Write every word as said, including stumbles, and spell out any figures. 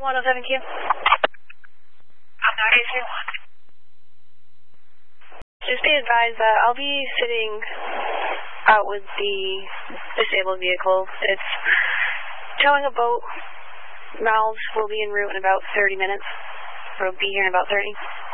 one oh seven Q. I'm ninety-two. Just be advised that I'll be sitting out with the disabled vehicle. It's towing a boat. Mouths will be en route in about thirty minutes. We'll be here in about thirty.